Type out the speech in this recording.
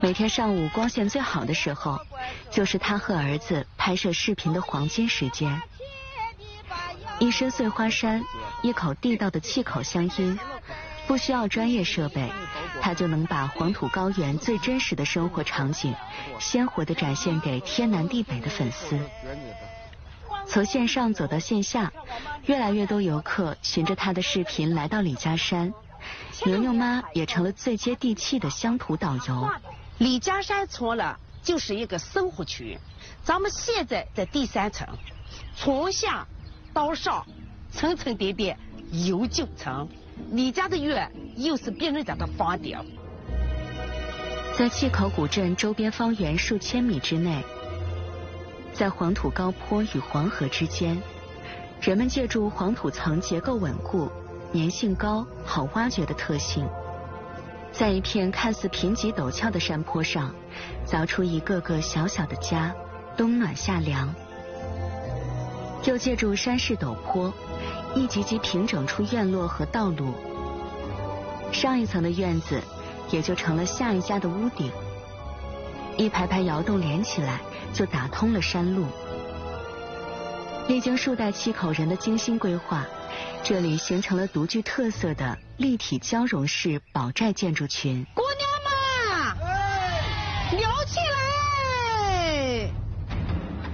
每天上午光线最好的时候，就是他和儿子拍摄视频的黄金时间。一身碎花衫，一口地道的气口乡音，不需要专业设备，他就能把黄土高原最真实的生活场景，鲜活地展现给天南地北的粉丝。从线上走到线下，越来越多游客循着他的视频来到李家山，牛牛妈也成了最接地气的乡土导游。 李家山村了就是一个生活区，咱们现在在第3层，从下到上，层层叠叠有9层。李家的院又是别人家的房顶。 在气口古镇周边方圆数千米之内，在黄土高坡与黄河之间，人们借助黄土层结构稳固、粘性高、好挖掘的特性，在一片看似贫瘠陡峭的山坡上，凿出一个个小小的家，冬暖夏凉。又借助山势陡坡，一级级平整出院落和道路。上一层的院子也就成了下一家的屋顶，一排排窑洞连起来，就打通了山路。历经数代气口人的精心规划，这里形成了独具特色的立体交融式堡寨建筑群。 姑娘们，聊起来！